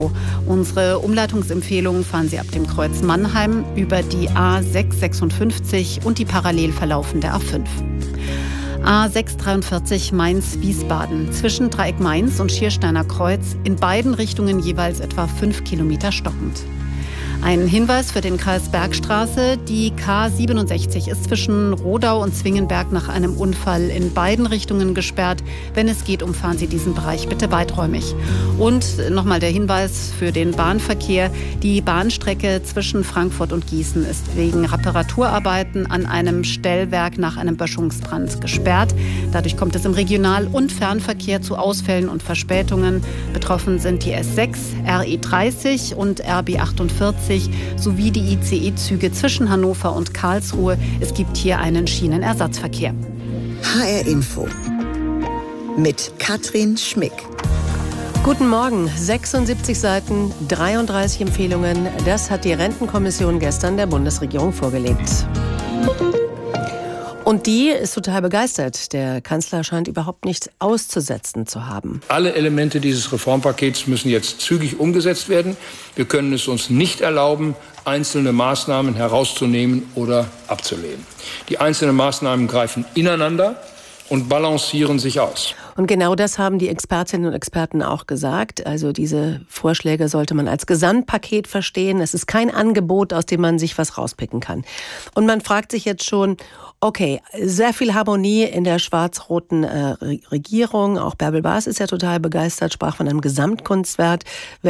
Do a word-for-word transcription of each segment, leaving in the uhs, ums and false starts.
Unsere Umleitungsempfehlungen fahren Sie ab dem Kreuz Mannheim über die A sechs sechsundfünfzig und die parallel verlaufende A fünf. A sechs dreiundvierzig Mainz-Wiesbaden zwischen Dreieck Mainz und Schiersteiner Kreuz in beiden Richtungen jeweils etwa fünf Kilometer stockend. Ein Hinweis für den Kreis Bergstraße. Die K siebenundsechzig ist zwischen Rodau und Zwingenberg nach einem Unfall in beiden Richtungen gesperrt. Wenn es geht, umfahren Sie diesen Bereich bitte weiträumig. Und nochmal der Hinweis für den Bahnverkehr. Die Bahnstrecke zwischen Frankfurt und Gießen ist wegen Reparaturarbeiten an einem Stellwerk nach einem Böschungsbrand gesperrt. Dadurch kommt es im Regional- und Fernverkehr zu Ausfällen und Verspätungen. Betroffen sind die S sechs, R E dreißig und R B achtundvierzig sowie die I C E-Züge zwischen Hannover und Karlsruhe. Es gibt hier einen Schienenersatzverkehr. H R Info mit Katrin Schmick. Guten Morgen. sechsundsiebzig Seiten, dreiunddreißig Empfehlungen. Das hat die Rentenkommission gestern der Bundesregierung vorgelegt. Und die ist total begeistert. Der Kanzler scheint überhaupt nichts auszusetzen zu haben. Alle Elemente dieses Reformpakets müssen jetzt zügig umgesetzt werden. Wir können es uns nicht erlauben, einzelne Maßnahmen herauszunehmen oder abzulehnen. Die einzelnen Maßnahmen greifen ineinander und balancieren sich aus. Und genau das haben die Expertinnen und Experten auch gesagt. Also diese Vorschläge sollte man als Gesamtpaket verstehen. Es ist kein Angebot, aus dem man sich was rauspicken kann. Und man fragt sich jetzt schon, okay, sehr viel Harmonie in der schwarz-roten äh, Regierung. Auch Bärbel Baas ist ja total begeistert, sprach von einem Gesamtkunstwerk.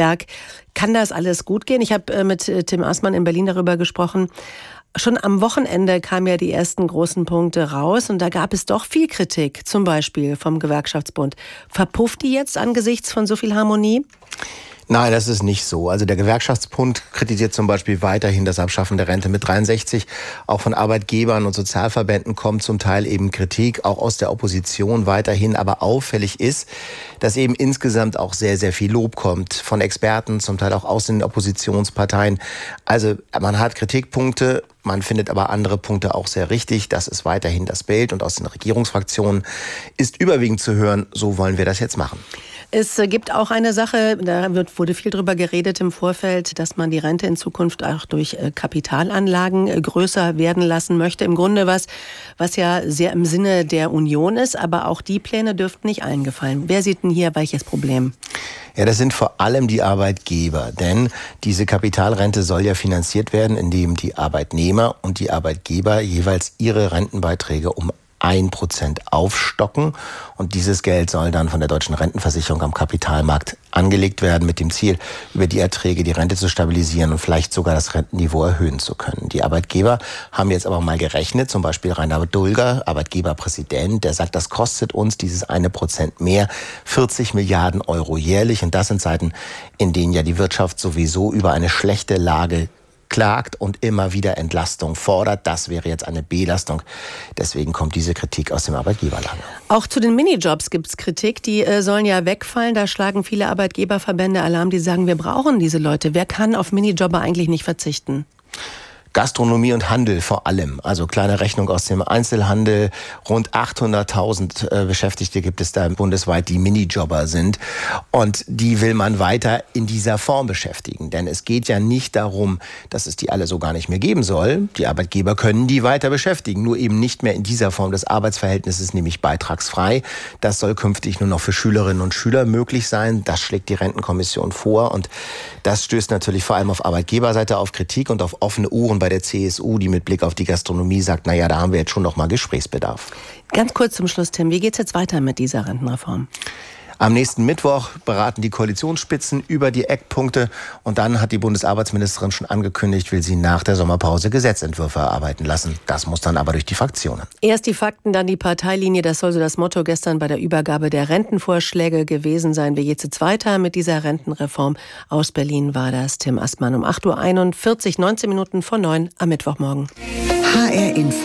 Kann das alles gut gehen? Ich habe äh, mit Tim Assmann in Berlin darüber gesprochen. Schon am Wochenende kamen ja die ersten großen Punkte raus und da gab es doch viel Kritik, zum Beispiel vom Gewerkschaftsbund. Verpufft die jetzt angesichts von so viel Harmonie? Nein, das ist nicht so. Also der Gewerkschaftsbund kritisiert zum Beispiel weiterhin das Abschaffen der Rente mit dreiundsechzig. Auch von Arbeitgebern und Sozialverbänden kommt zum Teil eben Kritik, auch aus der Opposition weiterhin. Aber auffällig ist, dass eben insgesamt auch sehr, sehr viel Lob kommt von Experten, zum Teil auch aus den Oppositionsparteien. Also man hat Kritikpunkte, man findet aber andere Punkte auch sehr richtig. Das ist weiterhin das Bild und aus den Regierungsfraktionen ist überwiegend zu hören, so wollen wir das jetzt machen. Es gibt auch eine Sache, da wird, wurde viel drüber geredet im Vorfeld, dass man die Rente in Zukunft auch durch Kapitalanlagen größer werden lassen möchte. Im Grunde was, was ja sehr im Sinne der Union ist, aber auch die Pläne dürften nicht allen gefallen. Wer sieht denn hier welches Problem? Ja, das sind vor allem die Arbeitgeber, denn diese Kapitalrente soll ja finanziert werden, indem die Arbeitnehmer und die Arbeitgeber jeweils ihre Rentenbeiträge um ein Prozent aufstocken. Und dieses Geld soll dann von der Deutschen Rentenversicherung am Kapitalmarkt angelegt werden mit dem Ziel, über die Erträge die Rente zu stabilisieren und vielleicht sogar das Rentenniveau erhöhen zu können. Die Arbeitgeber haben jetzt aber mal gerechnet, zum Beispiel Rainer Dulger, Arbeitgeberpräsident, der sagt, das kostet uns dieses eine Prozent mehr, vierzig Milliarden Euro jährlich. Und das in Zeiten, in denen ja die Wirtschaft sowieso über eine schlechte Lage klagt und immer wieder Entlastung fordert. Das wäre jetzt eine Belastung. Deswegen kommt diese Kritik aus dem Arbeitgeberlager. Auch zu den Minijobs gibt es Kritik. Die äh, sollen ja wegfallen. Da schlagen viele Arbeitgeberverbände Alarm, die sagen, wir brauchen diese Leute. Wer kann auf Minijobber eigentlich nicht verzichten? Gastronomie und Handel vor allem. Also kleine Rechnung aus dem Einzelhandel. Rund achthunderttausend äh, Beschäftigte gibt es da bundesweit, die Minijobber sind. Und die will man weiter in dieser Form beschäftigen. Denn es geht ja nicht darum, dass es die alle so gar nicht mehr geben soll. Die Arbeitgeber können die weiter beschäftigen. Nur eben nicht mehr in dieser Form des Arbeitsverhältnisses, nämlich beitragsfrei. Das soll künftig nur noch für Schülerinnen und Schüler möglich sein. Das schlägt die Rentenkommission vor. Und das stößt natürlich vor allem auf Arbeitgeberseite auf Kritik und auf offene Ohren bei der C S U, die mit Blick auf die Gastronomie sagt, naja, da haben wir jetzt schon noch mal Gesprächsbedarf. Ganz kurz zum Schluss, Tim, wie geht's jetzt weiter mit dieser Rentenreform? Am nächsten Mittwoch beraten die Koalitionsspitzen über die Eckpunkte und dann hat die Bundesarbeitsministerin schon angekündigt, will sie nach der Sommerpause Gesetzentwürfe erarbeiten lassen. Das muss dann aber durch die Fraktionen. Erst die Fakten, dann die Parteilinie. Das soll so das Motto gestern bei der Übergabe der Rentenvorschläge gewesen sein. Wie geht's jetzt weiter mit dieser Rentenreform? Aus Berlin war das Tim Assmann um acht Uhr einundvierzig, neunzehn Minuten vor neun am Mittwochmorgen. H R Info.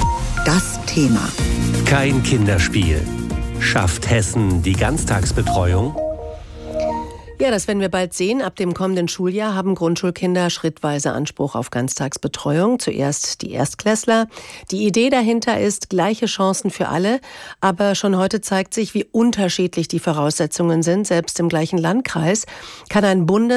Das Thema. Kein Kinderspiel. Schafft Hessen die Ganztagsbetreuung? Ja, das werden wir bald sehen. Ab dem kommenden Schuljahr haben Grundschulkinder schrittweise Anspruch auf Ganztagsbetreuung. Zuerst die Erstklässler. Die Idee dahinter ist gleiche Chancen für alle. Aber schon heute zeigt sich, wie unterschiedlich die Voraussetzungen sind. Selbst im gleichen Landkreis kann ein Bundes-